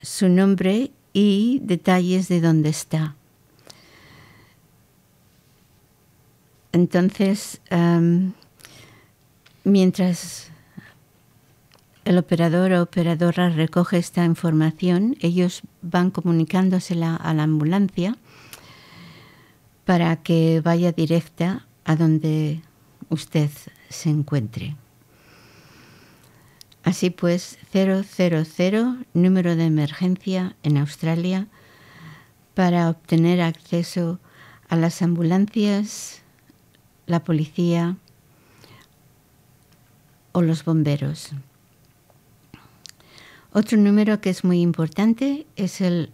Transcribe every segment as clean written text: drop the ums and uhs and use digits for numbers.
su nombre y detalles de dónde está. Entonces, mientras el operador o operadora recoge esta información, ellos van comunicándosela a la ambulancia para que vaya directa a donde usted se encuentre. Así pues, 000, número de emergencia en Australia, para obtener acceso a las ambulancias, la policía o los bomberos. Otro número que es muy importante es el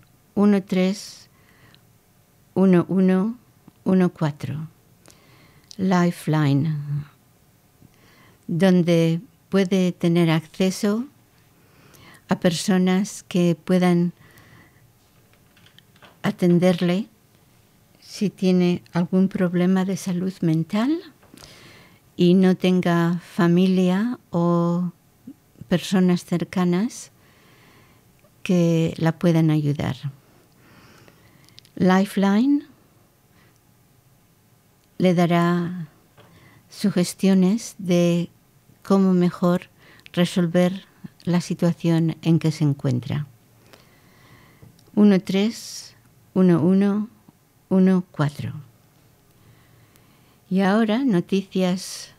131114, Lifeline, donde puede tener acceso a personas que puedan atenderle si tiene algún problema de salud mental y no tenga familia o personas cercanas que la puedan ayudar. Lifeline le dará sugestiones de cómo mejor resolver la situación en que se encuentra. 131114. Y ahora noticias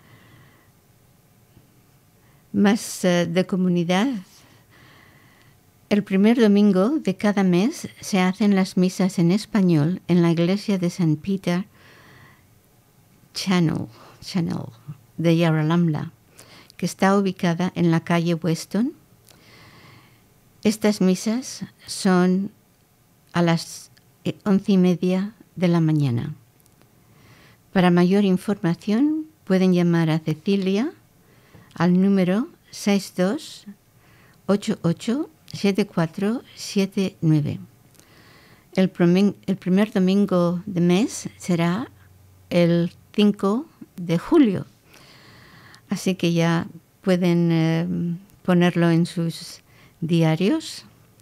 más de comunidad. El primer domingo de cada mes se hacen las misas en español en la iglesia de St. Peter Channel de Yarralumla, que está ubicada en la calle Weston. Estas misas son a las 11:30 de la mañana. Para mayor información pueden llamar a Cecilia al número 62887479. El primer domingo de mes será el 5 de julio. Así que ya pueden ponerlo en sus diarios,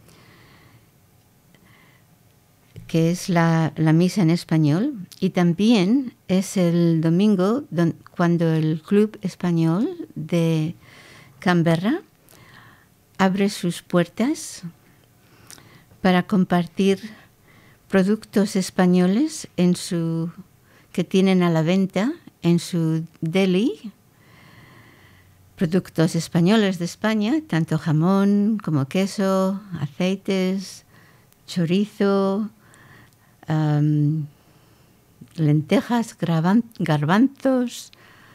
que es la misa en español. Y también es el domingo cuando el Club Español de Canberra abre sus puertas para compartir productos españoles que tienen a la venta en su deli. Productos españoles de España, tanto jamón como queso, aceites, chorizo, lentejas, garbanzos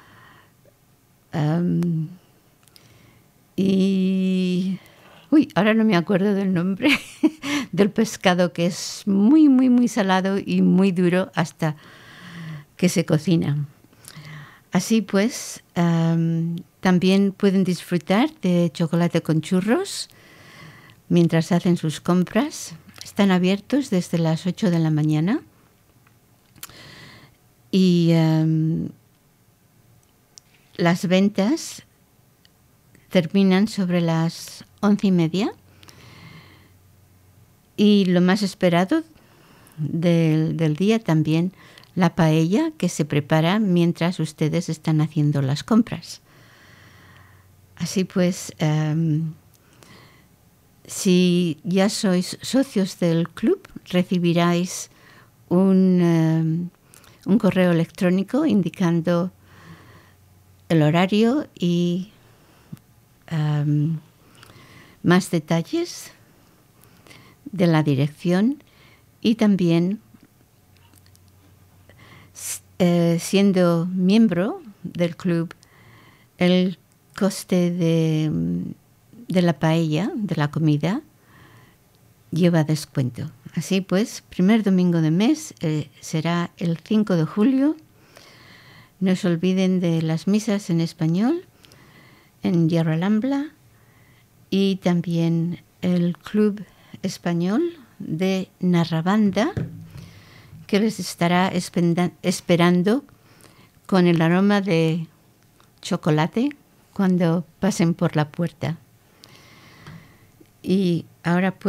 y... ahora no me acuerdo del nombre del pescado, que es muy, muy, muy salado y muy duro hasta que se cocina. Así pues, también pueden disfrutar de chocolate con churros mientras hacen sus compras. Están abiertos desde las 8 de la mañana y las ventas terminan sobre las 11:30. Y lo más esperado del día también, la paella, que se prepara mientras ustedes están haciendo las compras. Así pues, si ya sois socios del club, recibiráis un correo electrónico indicando el horario y más detalles de la dirección, y también siendo miembro del club, el coste de la paella, de la comida, lleva descuento. Así pues, primer domingo de mes será el 5 de julio. No se olviden de las misas en español en Yarralumla y también el Club Español de Narrabanda, que les estará esperando con el aroma de chocolate cuando pasen por la puerta. Y Ahora